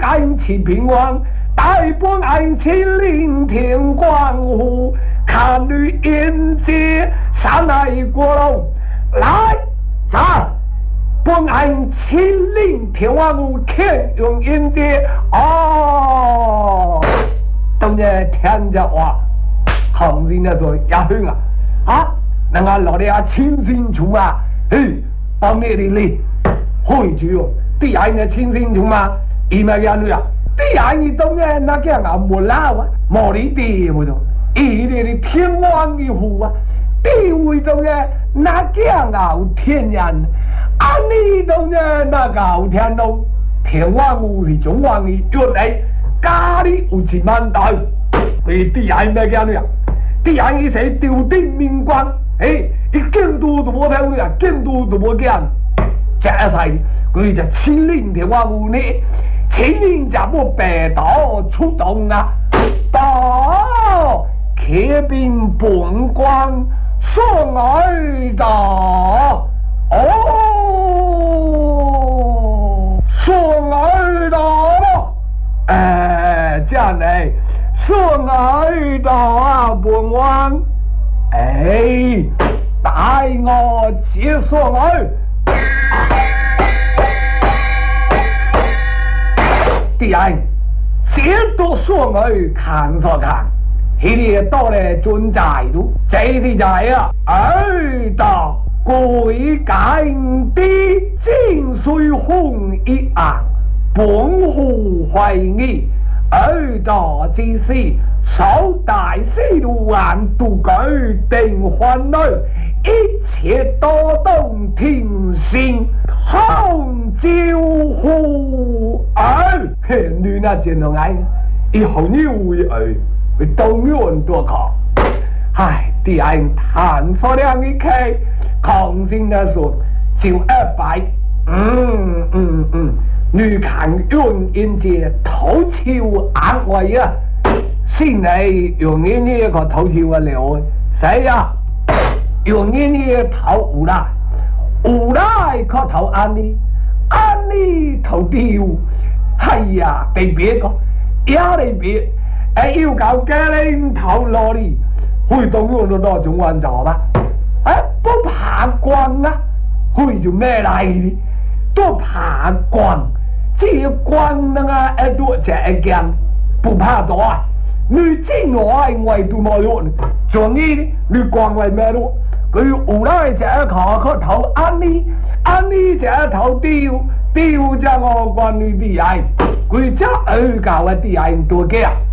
敢起平王，大本爱亲临天光湖，看女迎接山来过龙，来站。本案亲临天王湖，天用迎接哦。当然听着话，行人那做也凶啊！啊，人家老的啊清清楚啊，嘿，帮你的哩，会住哦。第二个清清楚嘛，伊咪样啊？第二个当然那个啊冇老啊，冇你地不着，伊的天王的湖啊，地位当然那个啊天然。安尼当然那个有天龙，天王有是中王的，原来家里有一万代，为第二咩嘅女啊？第二伊是丢顶明光，伊见多都无听女啊，见多都无见，这才佢就亲临天王有呢，亲临就冇白道出动啊，到骑兵本官送来的。哦，送来的了，这样呢，送来的啊，本王，带我接送来。第二，接到送来看所看，迄里到了准在路，这里在啊，到。贵干的金水红一案，本户怀疑二大之事，首大西路案都改定欢乐，一切都动听心，红招呼女那见到爱，以后你为儿，会动员多考，第二探索两一开。抗争的说就200，女看用人家头球安慰啊，现在用人家个头球啊了，谁呀？用人家头有来可头安尼头丢，呀，被别个也嚟别，要搞家人头落嚟，会动用到那种玩着吧？不怕光啊，会就咩来的？都怕光，这光那个多只干，不怕多啊。你真我都冇用，做你光为咩咯？佢有来只个头安尼只头丢只我关你啲爱，佢只搞嘅啲爱多嘅。